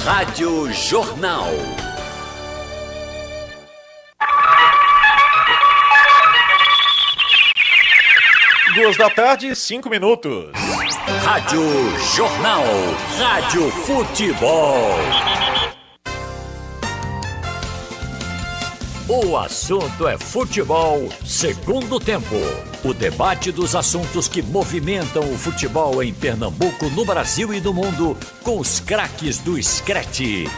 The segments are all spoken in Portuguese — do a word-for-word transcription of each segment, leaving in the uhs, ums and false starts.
Rádio Jornal. Duas da tarde, cinco minutos. Rádio Jornal. Rádio Futebol. O assunto é futebol, segundo tempo. O debate dos assuntos que movimentam o futebol em Pernambuco, no Brasil e no mundo, com os craques do Screte.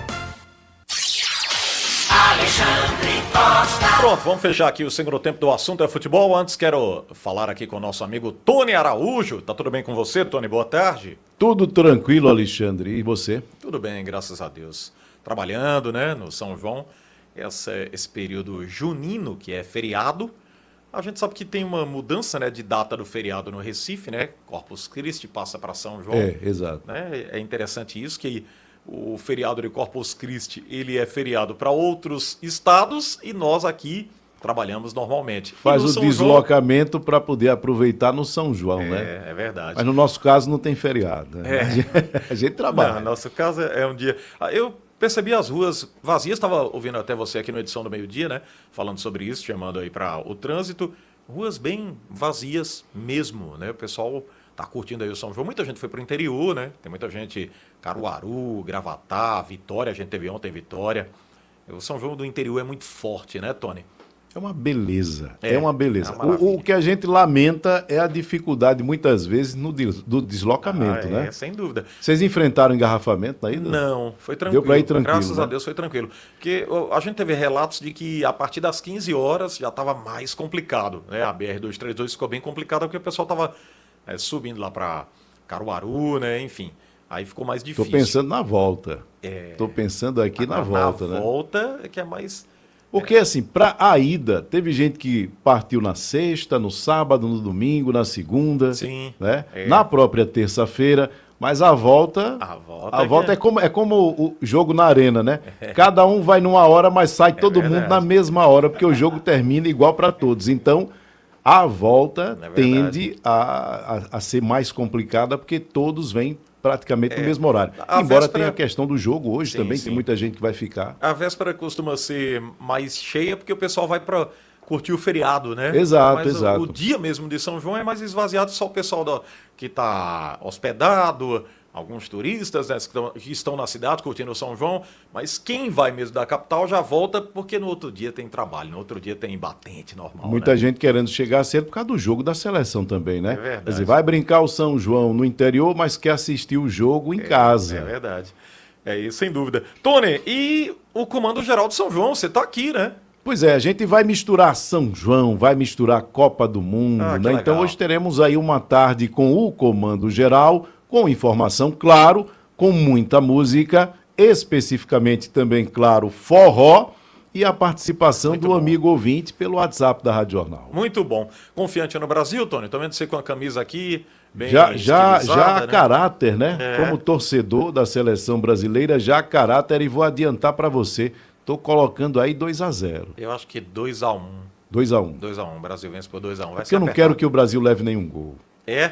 Alexandre Costa. Pronto, vamos fechar aqui o segundo tempo do assunto é futebol. Antes quero falar aqui com o nosso amigo Tony Araújo. Tá tudo bem com você, Tony? Boa tarde. Tudo tranquilo, Alexandre. E você? Tudo bem, graças a Deus. Trabalhando, né, no São João. Essa, esse período junino, que é feriado. A gente sabe que tem uma mudança, né, de data do feriado no Recife, né? Corpus Christi passa para São João. É, exato. Né? É interessante isso, que o feriado de Corpus Christi, ele é feriado para outros estados e nós aqui trabalhamos normalmente. Faz o São deslocamento João... para poder aproveitar no São João, é, né? É verdade. Mas no nosso caso não tem feriado. Né? É. A, gente, a gente trabalha. Não, no nosso caso é um dia... Eu percebi as ruas vazias, estava ouvindo até você aqui no Edição do Meio-Dia, né? Falando sobre isso, chamando aí para o trânsito. Ruas bem vazias mesmo, né? O pessoal tá curtindo aí o São João. Muita gente foi para o interior, né? Tem muita gente, Caruaru, Gravatá, Vitória, a gente teve ontem Vitória. O São João do interior é muito forte, né, Tony? É uma beleza, é, é uma beleza. É uma o, o que a gente lamenta é a dificuldade, muitas vezes, no des, do deslocamento, ah, é, né? Sem dúvida. Vocês enfrentaram engarrafamento na ida? Não, foi tranquilo. Deu para ir tranquilo, Graças né? a Deus foi tranquilo. Porque a gente teve relatos de que a partir das quinze horas já estava mais complicado, né? A B R duzentos e trinta e dois ficou bem complicada porque o pessoal estava é, subindo lá para Caruaru, né? Enfim, aí ficou mais difícil. Estou pensando na volta. Estou É... pensando aqui na na volta, na né? Na volta é que é mais... Porque, assim, para a ida, teve gente que partiu na sexta, no sábado, no domingo, na segunda, Sim, né? é. Na própria terça-feira, mas a volta, A volta, a é, volta que... é, como, é como o jogo na arena, né? É. Cada um vai numa hora, mas sai todo verdade. mundo na mesma hora, porque o jogo termina igual para todos. Então, a volta é tende a, a, a ser mais complicada, porque todos vêm praticamente É, no mesmo horário. a Embora véspera... tenha a questão do jogo hoje sim, também, sim. tem muita gente que vai ficar. A véspera costuma ser mais cheia porque o pessoal vai para curtir o feriado, né? Exato, Mas exato. O, o dia mesmo de São João é mais esvaziado, só o pessoal do, que está hospedado, alguns turistas, né, que, estão, que estão na cidade curtindo o São João, mas quem vai mesmo da capital já volta porque no outro dia tem trabalho, no outro dia tem batente normal. Muita né? gente querendo chegar cedo por causa do jogo da seleção também, né? É verdade. Quer dizer, vai brincar o São João no interior, mas quer assistir o jogo em é, casa. É verdade. É isso, sem dúvida. Tony, e o Comando Geral de São João, você está aqui, né? Pois é, a gente vai misturar São João, vai misturar Copa do Mundo, Ah, né? legal. Então hoje teremos aí uma tarde com o Comando Geral, com informação, claro, com muita música, especificamente também, claro, forró e a participação Muito do bom. amigo ouvinte pelo WhatsApp da Rádio Jornal. Muito bom. Confiante no Brasil, Tony? Tô vendo você com a camisa aqui, bem Já, já, estilizada, já a né? caráter, né? É. Como torcedor da seleção brasileira, já a caráter, e vou adiantar para você, tô colocando aí dois a zero. Eu acho que dois a um. dois a um. dois a um. O Brasil vence por dois a um. Vai Porque ser eu não apertado. quero que o Brasil leve nenhum gol. É?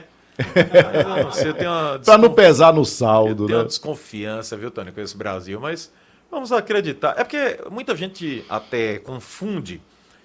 Ah, você tem uma Para não desconf- pesar no Eu saldo, tenho uma né? desconfiança, viu, Tony, com esse Brasil, mas vamos acreditar. É porque muita gente até confunde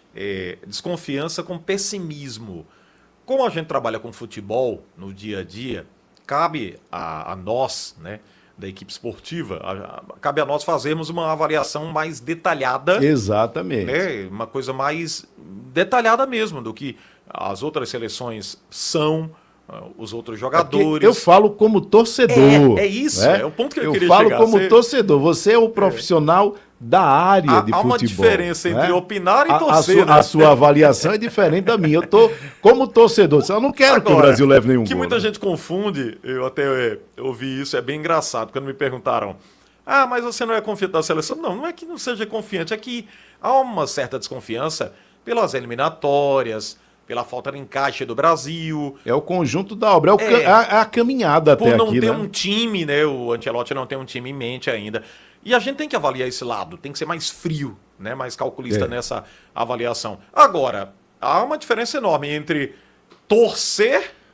é, desconfiança com pessimismo. Como a gente trabalha com futebol no dia a dia, cabe a, a nós, né, da equipe esportiva, a, a, cabe a nós fazermos uma avaliação mais detalhada, Exatamente. né, uma coisa mais detalhada mesmo do que as outras seleções são, uh, os outros É jogadores. porque eu falo como torcedor. É, é isso, né? é o ponto que eu eu queria falo chegar. como Você- torcedor. Você é o profissional da área Há, de há futebol. uma diferença né? entre opinar e A- a, torcer, sua, né? a sua avaliação é diferente da minha. Eu tô como torcedor. Eu não quero que o Agora, Brasil leve nenhum que gol. muita né? gente confunde, eu até é, ouvi isso, é bem engraçado, quando me perguntaram, ah, mas você não é confiante da seleção? Não, não é que não seja confiante, é que há uma certa desconfiança pelas eliminatórias, pela falta de encaixe do Brasil, É o conjunto da obra, é, o É. ca- é a, é a caminhada por até não aqui, ter né? um time, né? O Ancelotti não tem um time em mente ainda. E a gente tem que avaliar esse lado, tem que ser mais frio, né? Mais calculista É. nessa avaliação. Agora, há uma diferença enorme entre torcer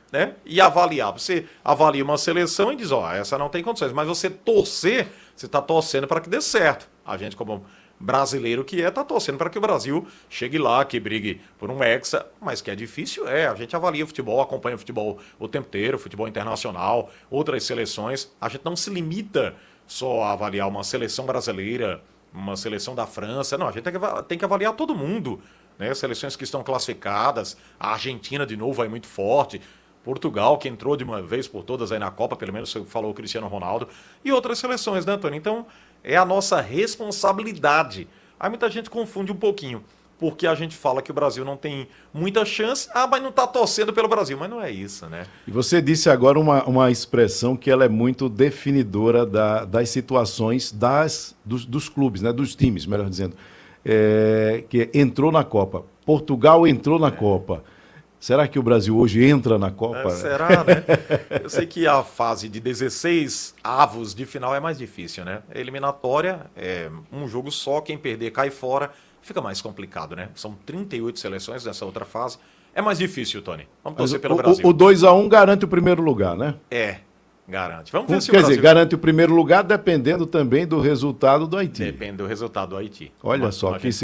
né? E avaliar. Você avalia uma seleção e diz, ó, essa não tem condições. Mas você torcer, você está torcendo para que dê certo. A gente, como brasileiro que é, está torcendo para que o Brasil chegue lá, que brigue por um hexa, mas que é difícil, é. A gente avalia o futebol, acompanha o futebol o tempo inteiro, futebol internacional, outras seleções. A gente não se limita só a avaliar uma seleção brasileira, uma seleção da França. Não, a gente tem que, tem que avaliar todo mundo, né? Seleções que estão classificadas, a Argentina de novo aí muito forte, Portugal, que entrou de uma vez por todas aí na Copa, pelo menos falou o Cristiano Ronaldo, e outras seleções, né, Antônio? Então, é a nossa responsabilidade. Aí muita gente confunde um pouquinho, porque a gente fala que o Brasil não tem muita chance, ah, mas não está torcendo pelo Brasil, mas não é isso, né? E você disse agora uma, uma expressão que ela é muito definidora da, das situações das, dos, dos clubes, né, dos times, melhor dizendo, é, que entrou na Copa. Portugal entrou na é. Copa. Será que o Brasil hoje entra na Copa? É, será, né? Eu sei que a fase de dezesseis avos de final é mais difícil, né? A eliminatória é um jogo só, quem perder cai fora, fica mais complicado, né? São trinta e oito seleções nessa outra fase. É mais difícil, Tony. Vamos torcer Mas pelo o, Brasil. O dois a um garante o primeiro lugar, né? É, garante. Vamos ver Quer se o Brasil... dizer, garante o primeiro lugar dependendo também do resultado do Haiti. Depende do resultado do Haiti. Olha Mas, só, mas que